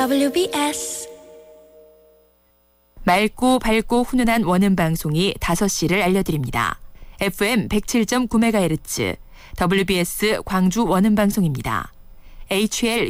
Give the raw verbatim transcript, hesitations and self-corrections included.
더블유비에스 맑고 밝고 훈훈한 원음 방송이 다섯 시를 알려드립니다. 에프엠 백칠 점 구 메가헤르츠 더블유비에스 광주 원음 방송입니다. 에이치엘